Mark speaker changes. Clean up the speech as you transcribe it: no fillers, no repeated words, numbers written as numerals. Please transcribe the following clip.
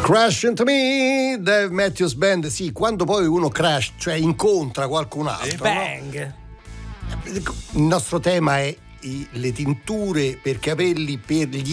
Speaker 1: Crash into me, Dave Matthews Band. Sì, quando poi uno crash, cioè incontra qualcun altro,
Speaker 2: bang,
Speaker 1: no? Il nostro tema è le tinture per capelli per gli